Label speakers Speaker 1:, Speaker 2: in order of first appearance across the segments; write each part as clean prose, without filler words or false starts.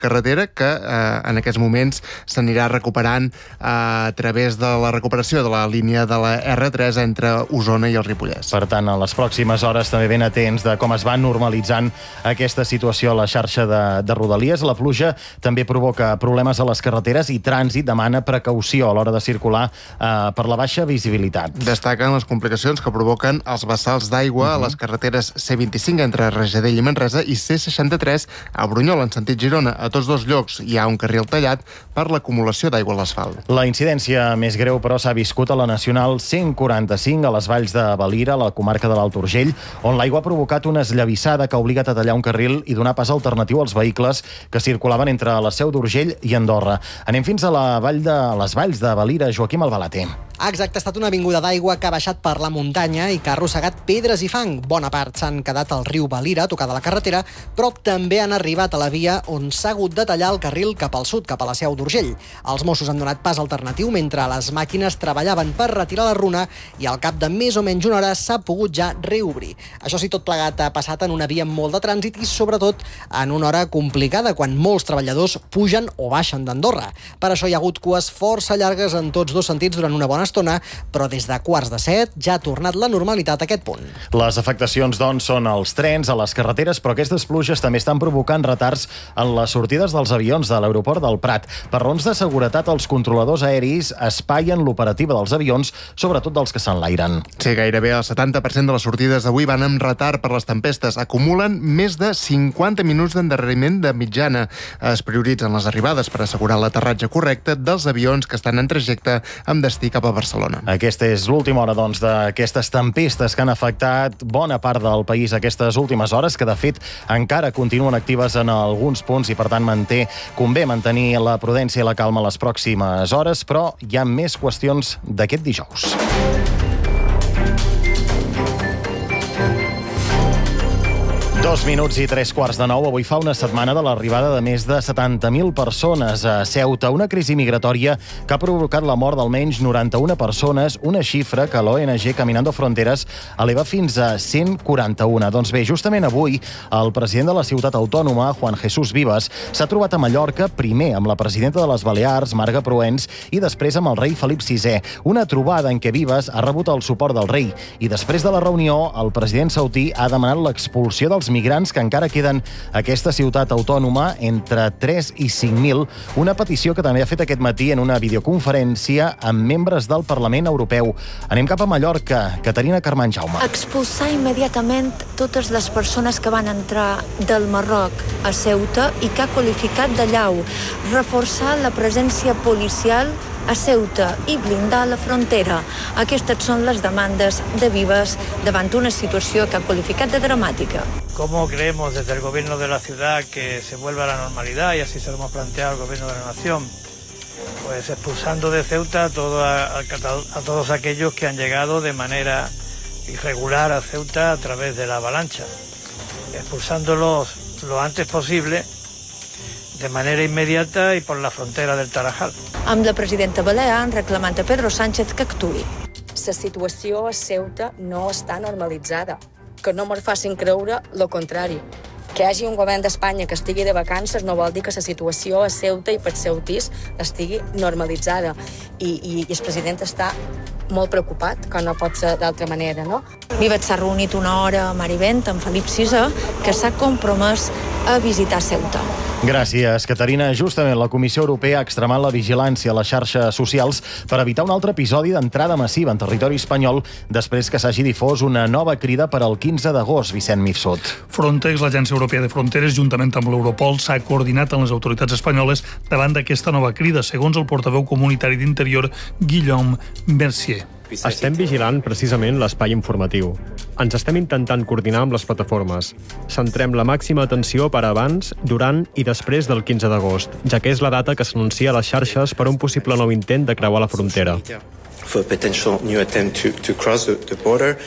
Speaker 1: carretera que en aquests moments s'anirà recuperant a través de la recuperació de la línia de la R3 entre Osona i el Ripollès.
Speaker 2: Per tant, a les pròximes hores també ben atents de com es va normalitzant aquesta situació a la xarxa de Rodalies. La pluja també provoca problemes a les carreteres i Trànsit demana precaució a l'hora de circular per la baixa visibilitat.
Speaker 1: Destaquen les complicacions que provoquen els vessals d'aigua a les carreteres C25 entre Rajadell i Manresa i C63 a Brunyola en sentit Girona. A tots dos llocs hi ha un carril tallat per l'acumulació d'aigua a l'asfalt.
Speaker 2: La incidència més greu, però, s'ha viscut a la Nacional 145 a les valls de Valira, a la comarca de l'Alt Urgell, on l'aigua ha provocat una esllavissada que ha obligat a tallar un carril i donar pas alternatiu als vehicles que circulaven entre la Seu d'Urgell i Andorra. Anem fins a les valls de Valira. Joaquim Albalater.
Speaker 3: Exacte, ha estat una avinguda d'aigua que ha baixat per la muntanya i que ha arrossegat pedres i fang. Bona part s'han quedat al riu Valira, tocada la carretera, però també han arribat a la via on s'ha hagut de tallar el carril cap al sud, cap a la Seu d'Urgell. Els Mossos han donat pas alternatiu mentre les màquines treballaven per retirar la runa i al cap de més o menys una hora s'ha pogut ja reobrir. Això sí, tot plegat ha passat en una via amb molt de trànsit i sobretot en una hora complicada quan molts treballadors pugen o baixen d'Andorra. Per això hi ha hagut cues força llargues en tots dos sentits durant una bona estona, però des de 6:45 ja ha tornat la normalitat a aquest punt.
Speaker 2: Les afectacions, doncs, són als trens, a les carreteres, però aquestes pluges també estan provocant retards en les sortides dels avions de l'aeroport del Prat. Per raons de seguretat, els controladors aeris espaien l'operativa dels avions, sobretot dels que s'enlairen.
Speaker 1: Sí, gairebé el 70% de les sortides d'avui van amb retard per les tempestes. Acumulen més de 50 minuts d'endarreriment de mitjana. Es prioritzen les arribades per assegurar l'aterratge correcte dels avions que estan en trajecte amb destí cap a Barcelona.
Speaker 2: Aquesta és l'última hora, doncs, d'aquestes tempestes que han afectat bona part del país aquestes últimes hores, que de fet encara continuen actives en alguns punts i per tant convé mantenir la prudència i la calma les pròximes hores, però hi ha més qüestions d'aquest dijous. 2 minuts i 3:15. Avui fa una setmana de l'arribada de més de 70.000 persones a Ceuta, una crisi migratòria que ha provocat la mort d'almenys 91 persones, una xifra que l'ONG Caminando Fronteras eleva fins a 141. Doncs bé, justament avui, el president de la ciutat autònoma, Juan Jesús Vives, s'ha trobat a Mallorca, primer amb la presidenta de les Balears, Marga Proens, i després amb el rei Felip VI. Una trobada en què Vives ha rebut el suport del rei. I després de la reunió, el president saudí ha demanat l'expulsió dels migrants que encara queden a aquesta ciutat autònoma, entre 3 i 5.000, una petició que també ha fet aquest matí en una videoconferència amb membres del Parlament Europeu. Anem cap a Mallorca. Caterina Carmen Jaume.
Speaker 4: Expulsar immediatament totes les persones que van entrar del Marroc a Ceuta i que ha qualificat de llau. Reforçar la presència policial a Ceuta i blindar la frontera. Aquestes són les demandes de Vives davant una situació que ha qualificat de dramàtica.
Speaker 5: ¿Cómo creemos desde el gobierno de la ciudad que se vuelva a la normalidad? Y así se lo hemos planteado al gobierno de la nación. Pues expulsando de Ceuta a todos aquellos que han llegado de manera irregular a Ceuta a través de la avalancha. Expulsándolos lo antes posible, de manera immediata i per la frontera del Tarajal.
Speaker 4: Amb la presidenta balear reclamant a Pedro Sánchez que actuï.
Speaker 6: La situació a Ceuta no està normalitzada. Que no ens facin creure el contrari. Que hi hagi un govern d'Espanya que estigui de vacances no vol dir que la situació a Ceuta i per ceutís estigui normalitzada. I el president està molt preocupat, que no pot ser d'altra manera, no?
Speaker 4: Vives s'ha reunit una hora a Marivent amb Felip VI, que s'ha compromès a visitar Ceuta.
Speaker 2: Gràcies, Caterina. Justament la Comissió Europea ha extremat la vigilància a les xarxes socials per evitar un altre episodi d'entrada massiva en territori espanyol després que s'hagi difós una nova crida per al 15 d'agost. Vicent Mifsud.
Speaker 7: Frontex, l'Agència Europea de Fronteres, juntament amb l'Europol, s'ha coordinat amb les autoritats espanyoles davant d'aquesta nova crida, segons el portaveu comunitari d'Interior, Guillaume Mercier.
Speaker 8: Estem vigilant precisament l'espai informatiu. Ens estem intentant coordinar amb les plataformes. Centrem la màxima atenció per abans, durant i després del 15 d'agost, ja que és la data que s'anuncia a les xarxes per un possible nou intent de creuar la frontera.
Speaker 9: For a potential new attempt to cross the border.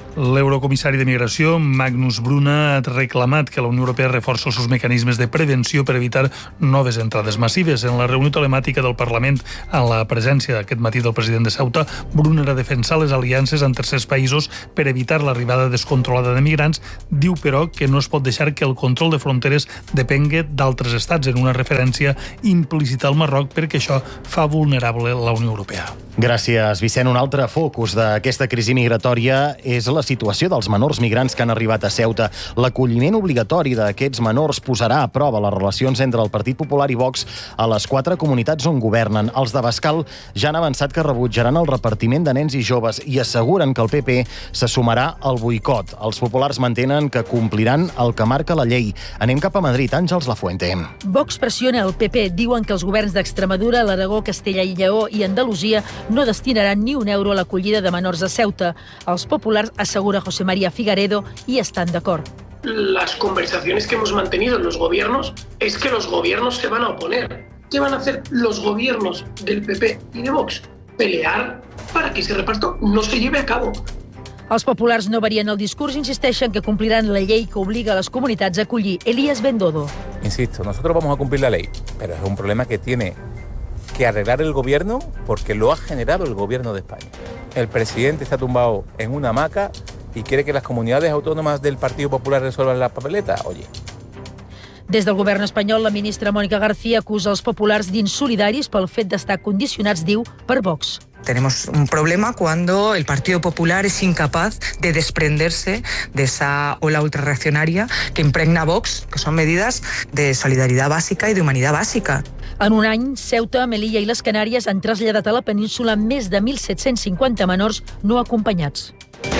Speaker 7: L'eurocomissari de Migració, Magnus Bruna, ha reclamat que la Unió Europea reforci els seus mecanismes de prevenció per evitar noves entrades massives. En la reunió telemàtica del Parlament, en la presència aquest matí del president de Ceuta, Bruna ha defensat les aliances amb tercers països per evitar l'arribada descontrolada de migrants. Diu, però, que no es pot deixar que el control de fronteres depengui d'altres estats, en una referència implícita al Marroc, perquè això fa vulnerable la Unió Europea.
Speaker 2: Gràcies, Vicent. Un altre focus d'aquesta crisi migratòria és la situació dels menors migrants que han arribat a Ceuta. L'acolliment obligatori d'aquests menors posarà a prova les relacions entre el Partit Popular i Vox a les 4 comunitats on governen. Els de Bascal ja han avançat que rebutjaran el repartiment de nens i joves i asseguren que el PP se sumarà al boicot. Els populars mantenen que compliran el que marca la llei. Anem cap a Madrid. Àngels Lafuente.
Speaker 9: Vox pressiona el PP. Diuen que els governs d'Extremadura, l'Aragó, Castella i Lleó i Andalusia no destinaran ni un euro a l'acollida de menors a Ceuta. Els populars, asegura José María Figaredo, y están de acuerdo.
Speaker 10: Las conversaciones que hemos mantenido en los gobiernos es que los gobiernos se van a oponer. ¿Qué van a hacer los gobiernos del PP y de Vox? Pelear para que ese reparto no se lleve a cabo.
Speaker 9: Els populars no varien el discurs i insisteixen que compliran la llei que obliga a les comunitats a acollir. Elías Bendodo.
Speaker 11: Insisto, nosotros vamos a cumplir la ley, pero es un problema que tiene que arreglar el gobierno porque lo ha generado el gobierno de España. El presidente está tumbado en una hamaca y quiere que las comunidades autónomas del Partido Popular resuelvan las papeletas. Oye.
Speaker 9: Des del govern espanyol, la ministra Mónica García acusa els populars d'insolidaris pel fet d'estar condicionats, diu, per Vox.
Speaker 12: Tenemos un problema cuando el Partido Popular es incapaz de desprenderse de esa ola ultrarreaccionaria que impregna Vox, que son medidas de solidaridad básica y de humanidad básica.
Speaker 9: En un any, Ceuta, Melilla i les Canàries han traslladat a la península més de 1.750 menors no acompanyats.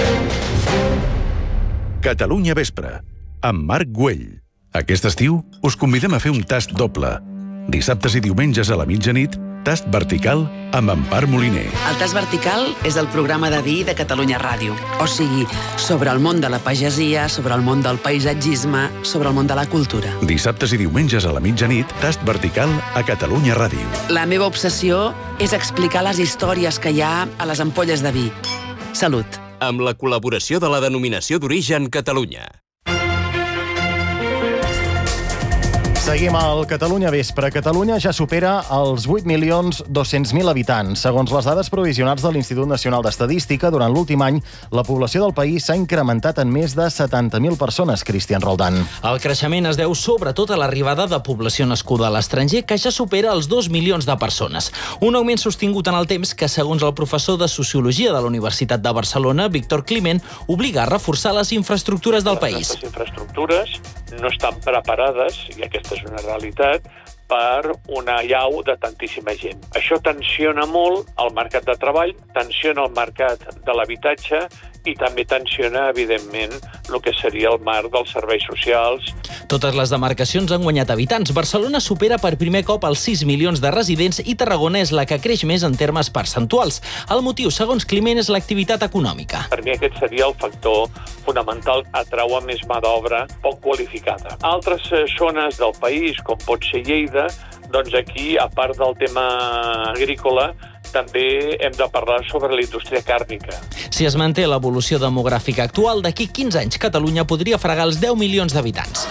Speaker 13: Catalunya Vespre, amb Marc Güell. Aquest estiu us convidem a fer un tast doble. Dissabtes i diumenges a la mitjanit, Tast Vertical amb Empar Moliner.
Speaker 14: El Tast Vertical és el programa de vi de Catalunya Ràdio. O sigui, sobre el món de la pagesia, sobre el món del paisatgisme, sobre el món de la cultura.
Speaker 13: Dissabtes i diumenges a la mitjanit, Tast Vertical a Catalunya Ràdio.
Speaker 14: La meva obsessió és explicar les històries que hi ha a les ampolles de vi. Salut.
Speaker 15: Amb la col·laboració de la Denominació d'Origen Catalunya.
Speaker 2: Seguim al Catalunya Vespre. Catalunya ja supera els 8.200.000 habitants. Segons les dades provisionals de l'Institut Nacional d'Estadística, durant l'últim any, la població del país s'ha incrementat en més de 70.000 persones, Cristian Roldán.
Speaker 16: El creixement es deu sobretot a l'arribada de població nascuda a l'estranger, que ja supera els 2 milions de persones. Un augment sostingut en el temps que, segons el professor de Sociologia de la Universitat de Barcelona, Víctor Climent, obliga a reforçar les infraestructures del país.
Speaker 17: Les infraestructures no estan preparades, i aquesta és una realitat, per una allau de tantíssima gent. Això tensiona molt el mercat de treball, tensiona el mercat de l'habitatge i també tensiona, evidentment, el que seria el marc dels serveis socials.
Speaker 16: Totes les demarcacions han guanyat habitants. Barcelona supera per primer cop els 6 milions de residents i Tarragona és la que creix més en termes percentuals. El motiu, segons Climent, és l'activitat econòmica.
Speaker 17: Per mi aquest seria el factor fonamental, atraure més mà d'obra poc qualificada. Altres zones del país, com pot ser Lleida, doncs aquí, a part del tema agrícola, també hem de parlar sobre la indústria càrnica.
Speaker 16: Si es manté l'evolució demogràfica actual, d'aquí 15 anys Catalunya podria fregar els 10 milions d'habitants.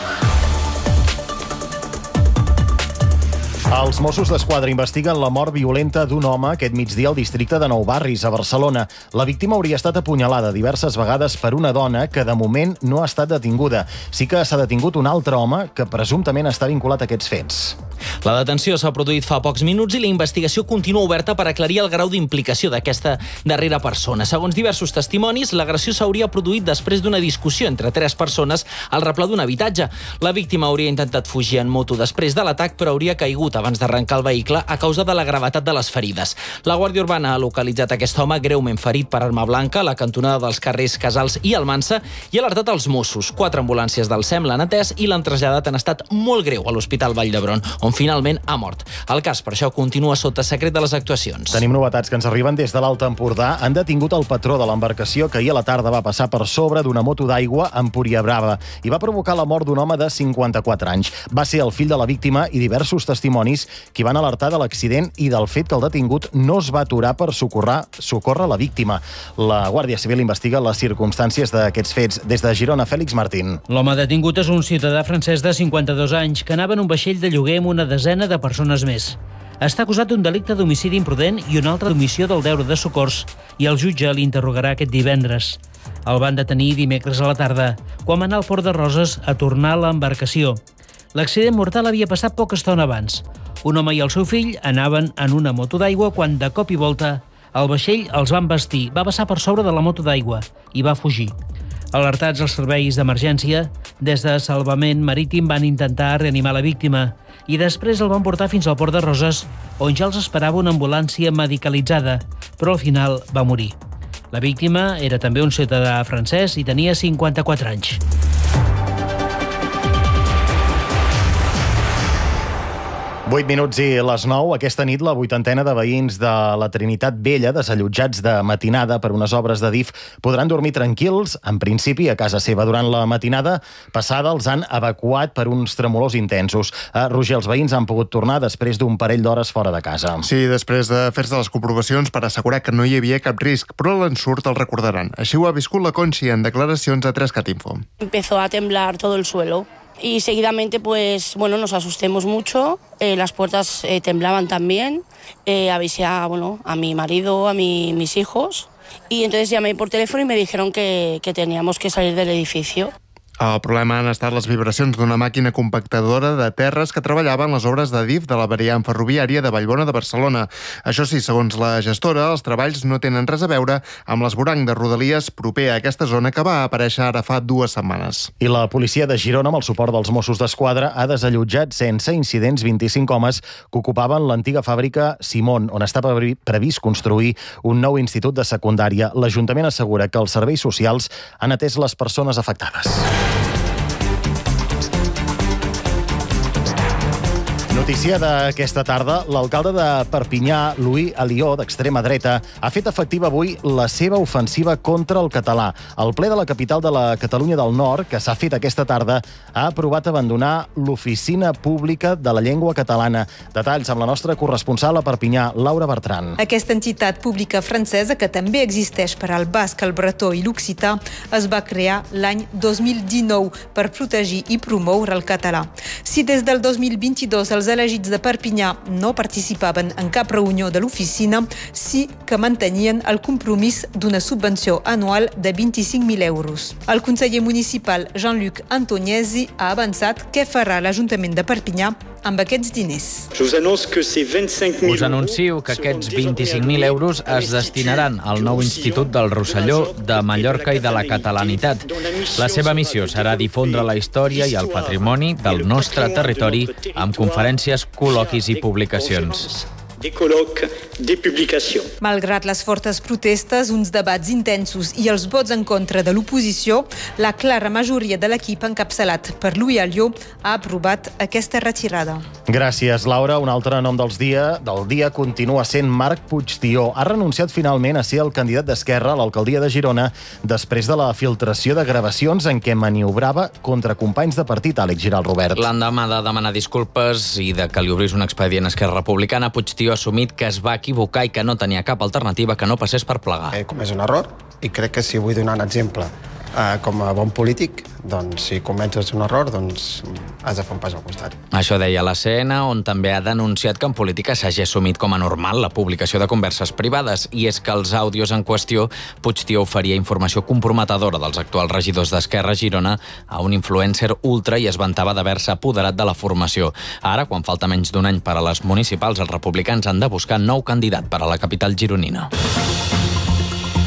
Speaker 2: Els Mossos d'Esquadra investiguen la mort violenta d'un home aquest migdia al districte de Nou Barris, a Barcelona. La víctima hauria estat apunyalada diverses vegades per una dona que de moment no ha estat detinguda. Sí que s'ha detingut un altre home que presumptament està vinculat a aquests fets.
Speaker 16: La detenció s'ha produït fa pocs minuts i la investigació continua oberta per aclarir el grau d'implicació d'aquesta darrera persona. Segons diversos testimonis, l'agressió s'hauria produït després d'una discussió entre 3 persones al replà d'un habitatge. La víctima hauria intentat fugir en moto després de l'atac, però hauria caigut abans d'arrencar el vehicle a causa de la gravetat de les ferides. La Guàrdia Urbana ha localitzat aquest home greument ferit per arma blanca a la cantonada dels carrers Casals i Almansa i ha alertat els Mossos. 4 ambulàncies del SEM l'han atès i l'han traslladat en estat molt greu a l'Hospital Vall d'Hebron, on finalment finalment ha mort. El cas, per això, continua sota secret de les actuacions.
Speaker 2: Tenim novetats que ens arriben des de l'Alt Empordà. Han detingut el patró de l'embarcació que ahir a la tarda va passar per sobre d'una moto d'aigua a Empuriabrava i va provocar la mort d'un home de 54 anys. Va ser el fill de la víctima i diversos testimonis qui van alertar de l'accident i del fet que el detingut no es va aturar per socórrer la víctima. La Guàrdia Civil investiga les circumstàncies d'aquests fets. Des de Girona, Fèlix Martín.
Speaker 18: L'home detingut és un ciutadà francès de 52 anys que anava en un vaixell de lloguer amb una desena de persones més. Està acusat d'un delicte d'homicidi imprudent i un altre d'omissió del deure de socors i el jutge l'interrogarà aquest divendres. El van detenir dimecres a la tarda, quan va anar al Port de Roses a tornar a l'embarcació. L'accident mortal havia passat poca estona abans. Un home i el seu fill anaven en una moto d'aigua quan, de cop i volta, el vaixell els va embestir, va passar per sobre de la moto d'aigua i va fugir. Alertats els serveis d'emergència, des de Salvament Marítim van intentar reanimar la víctima i després el van portar fins al Port de Roses, on ja els esperava una ambulància medicalitzada, però al final va morir. La víctima era també un ciutadà francès i tenia 54 anys.
Speaker 2: Vuit minuts i les 9. Aquesta nit la 80ena de veïns de la Trinitat Vella, desallotjats de matinada per unes obres de DIF, podran dormir tranquils, en principi, a casa seva. Durant la matinada passada els han evacuat per uns tremolors intensos. Roger, els veïns han pogut tornar després d'un parell d'hores fora de casa.
Speaker 1: Sí, després de fer-se les comprovacions per assegurar que no hi havia cap risc, però l'ensurt el recordaran. Així ho ha viscut la Conchi en declaracions a 3CAT Info.
Speaker 19: Empezó a temblar todo el suelo. Y seguidamente, nos asustemos mucho, las puertas temblaban también, avisé a mi marido, a mis hijos, y entonces llamé por teléfono y me dijeron que teníamos que salir del edificio.
Speaker 1: El problema han estat les vibracions d'una màquina compactadora de terres que treballava en les obres de DIF de la variant ferroviària de Vallbona de Barcelona. Això sí, segons la gestora, els treballs no tenen res a veure amb l'esvoranc de Rodalies proper a aquesta zona que va aparèixer ara fa 2 setmanes.
Speaker 2: I la policia de Girona, amb el suport dels Mossos d'Esquadra, ha desallotjat sense incidents 25 homes que ocupaven l'antiga fàbrica Simón, on està previst construir un nou institut de secundària. L'Ajuntament assegura que els serveis socials han atès les persones afectades. Notícia d'aquesta tarda, l'alcalde de Perpinyà, Louis Alió, d'extrema dreta, ha fet efectiva avui la seva ofensiva contra el català. El ple de la capital de la Catalunya del Nord, que s'ha fet aquesta tarda, ha aprovat abandonar l'Oficina Pública de la Llengua Catalana. Detalls amb la nostra corresponsal a Perpinyà, Laura Bertran.
Speaker 20: Aquesta entitat pública francesa, que també existeix per al basc, el bretó i l'occità, es va crear l'any 2019 per protegir i promoure el català. Si des del 2022 els elegits de Perpinyà no participaven en cap reunió de l'oficina, sí que mantenien el compromís d'una subvenció anual de 25.000 euros. El conseller municipal Jean-Luc Antoniesi ha avançat què farà l'Ajuntament de Perpinyà amb aquests diners.
Speaker 21: Us anuncio que aquests 25.000 euros es destinaran al nou Institut del Rosselló, de Mallorca i de la Catalanitat. La seva missió serà difondre la història i el patrimoni del nostre territori amb conferències, col·loquis i publicacions.
Speaker 20: Malgrat les fortes protestes, uns debats intensos i els vots en contra de l'oposició, la clara majoria de l'equip encapçalat per Louis Alió ha aprovat aquesta retirada.
Speaker 2: Gràcies, Laura. Un altre nom del dia continua sent Marc Puigdió. Ha renunciat finalment a ser el candidat d'Esquerra a l'alcaldia de Girona després de la filtració de gravacions en què maniobrava contra companys de partit. Àlex Giral, Robert.
Speaker 22: L'endemà de demanar disculpes i de que li obrís un expedient a Esquerra Republicana, Puigdió ha assumit que es va equivocar i que no tenia cap alternativa que no passés per plegar.
Speaker 23: He comès un error i crec que si vull donar un exemple com a bon polític, doncs si comences un error, doncs has de fer un pas al costat.
Speaker 22: Això deia la CN, on també ha denunciat que en política s'hagi assumit com a normal la publicació de converses privades, i és que els àudios en qüestió Puigdió oferia informació comprometedora dels actuals regidors d'Esquerra a Girona a un influencer ultra i es vantava d'haver-se apoderat de la formació. Ara, quan falta menys d'un any per a les municipals, els republicans han de buscar nou candidat per a la capital gironina.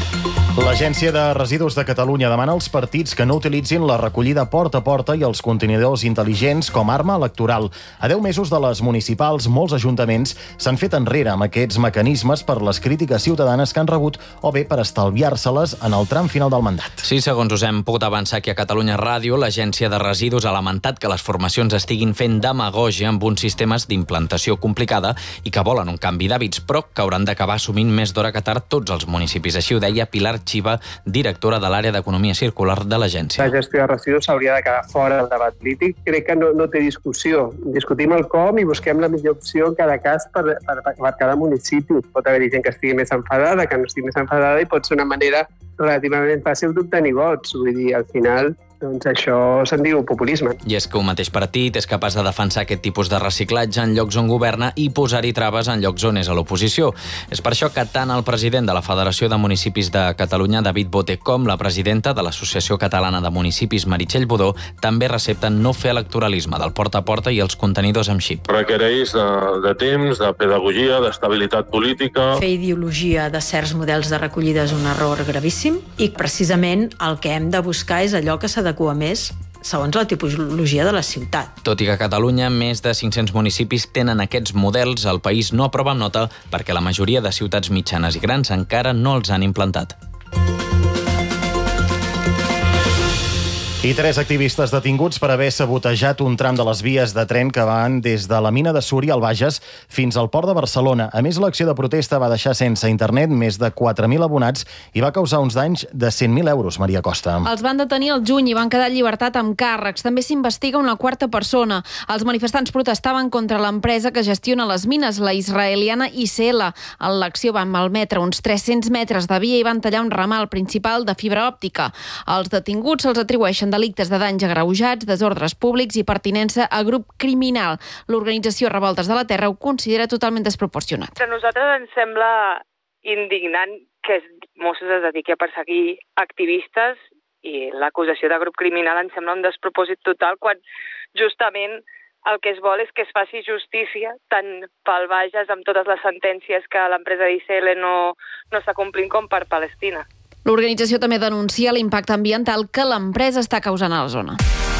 Speaker 2: L'Agència de Residus de Catalunya demana als partits que no utilitzin la recollida porta a porta i els contenidors intel·ligents com a arma electoral. A 10 mesos de les municipals, molts ajuntaments s'han fet enrere amb aquests mecanismes per les crítiques ciutadanes que han rebut o bé per estalviar-se-les en el tram final del mandat.
Speaker 22: Sí, segons us hem pogut avançar aquí a Catalunya Ràdio, l'Agència de Residus ha lamentat que les formacions estiguin fent demagògia amb uns sistemes d'implantació complicada i que volen un canvi d'hàbits, però que hauran d'acabar assumint més d'hora que tard tots els municipis. Així ho deia Pilar Chiva, directora de l'àrea d'Economia Circular de l'agència.
Speaker 3: La gestió de residus s'hauria de quedar fora del debat polític. Crec que no té discussió. Discutim el com i busquem la millor opció en cada cas per cada municipi. Pot haver-hi gent que estigui més enfadada, que no estigui més enfadada, i pot ser una manera relativament fàcil d'obtenir vots. Vull dir, al final, doncs això se'n diu populisme.
Speaker 22: I és que un mateix partit és capaç de defensar aquest tipus de reciclatge en llocs on governa i posar-hi traves en llocs on és a l'oposició. És per això que tant el president de la Federació de Municipis de Catalunya, David Bote, com la presidenta de l'Associació Catalana de Municipis, Meritxell Budó, també recepten no fer electoralisme del porta a porta i els contenidors amb xip.
Speaker 5: Requereix de temps, de pedagogia, d'estabilitat política.
Speaker 6: Fer ideologia de certs models de recollida és un error gravíssim i precisament el que hem de buscar és allò que s'adequa més segons la tipologia de la ciutat.
Speaker 22: Tot i que a Catalunya més de 500 municipis tenen aquests models, el país no aprova amb nota perquè la majoria de ciutats mitjanes i grans encara no els han implantat. I 3 activistes detinguts per haver sabotejat un tram de les vies de tren que van des de la mina de Súria al Bages fins al port de Barcelona. A més, l'acció de protesta va deixar sense internet més de 4.000 abonats i va causar uns danys de 100.000 euros, Maria Costa.
Speaker 24: Els van detenir al juny i van quedar en llibertat amb càrrecs. També s'investiga una quarta persona. Els manifestants protestaven contra l'empresa que gestiona les mines, la israeliana ICL. En l'acció van malmetre uns 300 metres de via i van tallar un ramal principal de fibra òptica. Els detinguts se'ls atribueixen delictes de danys agreujats, desordres públics i pertinença a grup criminal. L'organització Revoltes de la Terra ho considera totalment desproporcionat.
Speaker 25: A nosaltres ens sembla indignant que Mossos es dediqui a perseguir activistes i l'acusació de grup criminal ens sembla un despropòsit total quan justament el que es vol és que es faci justícia tant pel Bages amb totes les sentències que l'empresa d'ICL no està complint com per Palestina.
Speaker 24: L'organització també denuncia l'impacte ambiental que l'empresa està causant a la zona.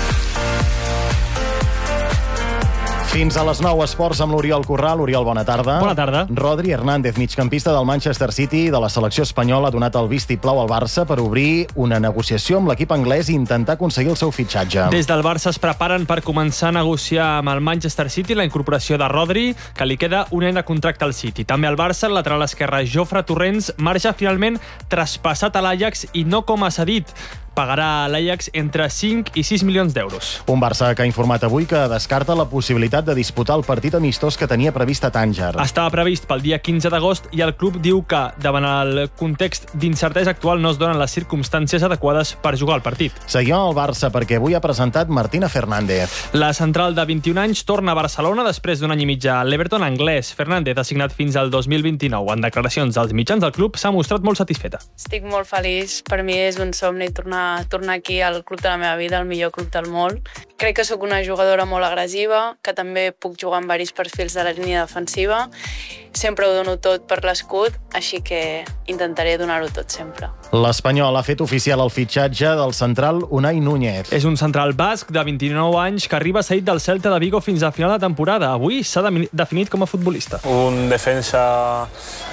Speaker 2: Fins a les 9, esports amb l'Oriol Corral. Oriol, bona tarda.
Speaker 8: Bona tarda.
Speaker 2: Rodri Hernández, migcampista del Manchester City de la selecció espanyola, ha donat el vistiplau al Barça per obrir una negociació amb l'equip anglès i intentar aconseguir el seu fitxatge.
Speaker 8: Des del Barça es preparen per començar a negociar amb el Manchester City la incorporació de Rodri, que li queda un any de contracte al City. També al Barça, el lateral esquerre Jofre Torrents marxa finalment traspassat a l'Ajax i no com a cedit. Pagarà a l'Ajax entre 5 i 6 milions d'euros.
Speaker 2: Un Barça que ha informat avui que descarta la possibilitat de disputar el partit amistós que tenia previst a Tànger.
Speaker 8: Estava previst pel dia 15 d'agost i el club diu que, davant el context d'incertesa actual, no es donen les circumstàncies adequades per jugar al partit.
Speaker 2: Seguim al Barça perquè avui ha presentat Martina Fernández.
Speaker 8: La central de 21 anys torna a Barcelona després d'un any i mig a l'Everton anglès. Fernández ha signat fins al 2029. En declaracions als mitjans del club s'ha mostrat molt satisfeta.
Speaker 26: Estic molt feliç. Per mi és un somni tornar aquí al club de la meva vida, el millor club del món. Crec que sóc una jugadora molt agressiva, que també puc jugar amb diversos perfils de la línia defensiva. Sempre ho dono tot per l'escut, així que intentaré donar-ho tot sempre.
Speaker 2: L'Espanyol ha fet oficial el fitxatge del central Unai Núñez.
Speaker 8: És un central basc de 29 anys que arriba cedit del Celta de Vigo fins a final de temporada. Avui s'ha definit com a futbolista.
Speaker 27: Un defensa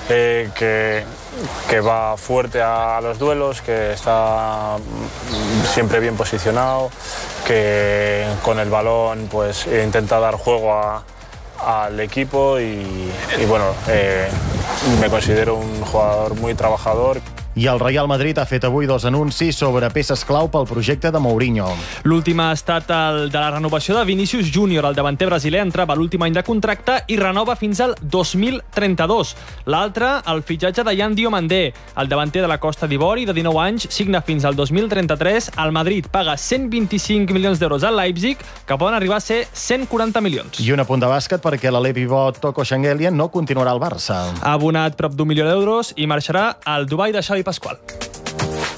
Speaker 27: que va fuerte a los duelos, que está siempre bien posicionado, que con el balón pues intenta dar juego al equipo y bueno, me considero un jugador muy trabajador.
Speaker 2: I el Real Madrid ha fet avui 2 anuncis sobre peces clau pel projecte de Mourinho.
Speaker 8: L'últim ha estat el de la renovació de Vinícius Júnior. El davanter brasiler entrava l'últim any de contracte i renova fins al 2032. L'altre, el fitxatge de Yan Diomandé. El davanter de la Costa d'Ivori, de 19 anys, signa fins al 2033. El Madrid paga 125 milions d'euros al Leipzig, que poden arribar a ser 140 milions.
Speaker 2: I un apunt de bàsquet perquè l'alè pivot Toko Shangelien no continuarà al Barça.
Speaker 8: Ha abonat prop d'1 milió d'euros i marxarà al Dubai de Xavi Pasqual.